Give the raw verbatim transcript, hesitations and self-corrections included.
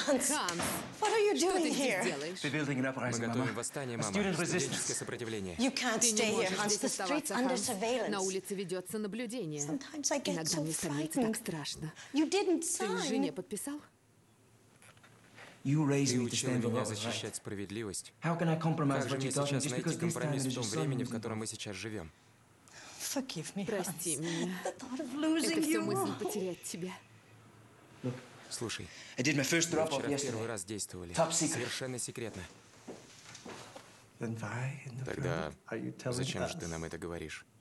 Hans, Ханс, what are you что ты doing здесь here? делаешь? We're building an Мы uprising, готовим Mama. восстание, A мама. student Студенческое resistance. сопротивление. You can't Ты не stay here, можешь Hans. здесь The street's оставаться, under Ханс. На surveillance. улице ведется наблюдение. Sometimes I get Иногда so мне становится так frightened. страшно. You didn't Ты жене sign. подписал? You raised Ты me to учил stand for меня what was right. защищать справедливость. How can I compromise Как же what мне you taught me сейчас just найти because this time компромисс it в is том your времени, son в who's котором мы involved? сейчас живем? Forgive me, Прости Hans. меня. The thought of Это losing все you. мысль потерять тебя. Look, Слушай, I did my first мы drop off вчера в первый yesterday. раз действовали. Top secret. Совершенно секретно. Then why in the Тогда world are you telling зачем же us? ты нам это говоришь?